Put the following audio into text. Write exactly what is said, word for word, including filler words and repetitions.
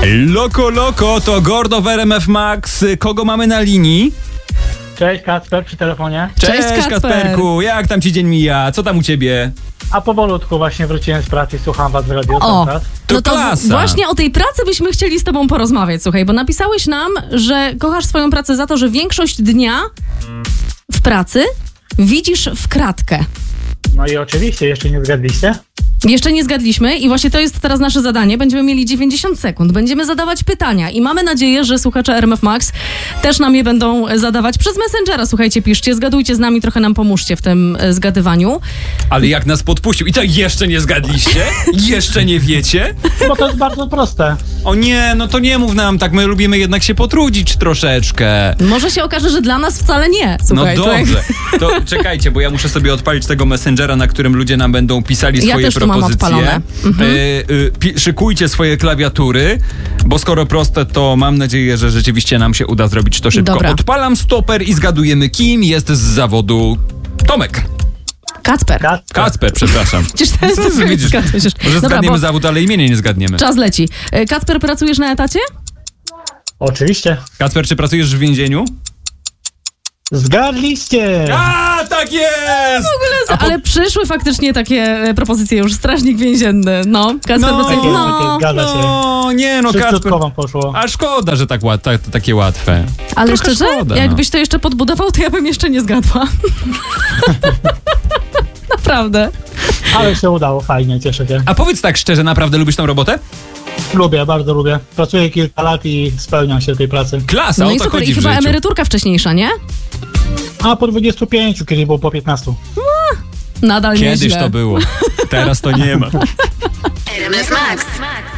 Loko, loko, to Gordo w R M F Max. Kogo mamy na linii? Cześć, Kacper przy telefonie. Cześć, Cześć, Kacper. Kacperku, jak tam ci dzień mija? Co tam u ciebie? A powolutku właśnie wróciłem z pracy, słucham was w radio O, cały czas. To no to klasa. właśnie o tej pracy byśmy chcieli z tobą porozmawiać, słuchaj, bo napisałeś nam, że kochasz swoją pracę za to, że większość dnia w pracy widzisz w kratkę. No i oczywiście, jeszcze nie zgadliście? Jeszcze nie zgadliśmy i właśnie to jest teraz nasze zadanie. Będziemy mieli dziewięćdziesiąt sekund. Będziemy zadawać pytania i mamy nadzieję, że słuchacze R M F Max też nam je będą zadawać przez Messengera. Słuchajcie, piszcie, zgadujcie z nami, trochę nam pomóżcie w tym e, zgadywaniu. Ale jak nas podpuścił. I tak jeszcze nie zgadliście? Jeszcze nie wiecie? Bo to jest bardzo proste. O nie, no to nie mów nam tak, my lubimy jednak się potrudzić troszeczkę. Może się okaże, że dla nas wcale nie. Słuchaj, no to jak- dobrze, to czekajcie, bo ja muszę sobie odpalić tego Messengera, na którym ludzie nam będą pisali Ja swoje też tu mam propozycje. odpalone. Mhm. Y, y, pi- szykujcie swoje klawiatury, bo skoro proste, to mam nadzieję, że rzeczywiście nam się uda zrobić to szybko. Dobra. Odpalam stoper i zgadujemy, kim jest z zawodu Tomek. Kacper. Kacper. Kacper, przepraszam. Przecież to jest Co ty widzisz? zgadujesz. Może Dobra, zgadniemy bo zawód, ale imienia nie zgadniemy. czas leci. E, Kacper, pracujesz na etacie? Oczywiście. Kacper, czy pracujesz w więzieniu? Zgadliście! A, tak jest! A po- Ale przyszły faktycznie takie e, propozycje już. Strażnik więzienny. No, Kacper No. pracuje... Takie, No, takie, zgadza się. No, nie no, Kacper. Szybciutko wam poszło. A szkoda, że tak łat, tak, takie łatwe. ale Trochę szczerze, szkoda, jakbyś to jeszcze podbudował, to ja bym jeszcze nie zgadła. Naprawdę. Ale się udało, fajnie, cieszę się. A powiedz tak szczerze, naprawdę lubisz tą robotę? Lubię, bardzo lubię. Pracuję kilka lat i spełniam się tej pracy. Klasa, No o i to super, chodzi i w chyba życiu. emeryturka wcześniejsza, nie? A po dwudziestu pięciu, kiedy było po piętnastu. Nadal Kiedyś nieźle. to było, teraz to nie ma. R M F Max.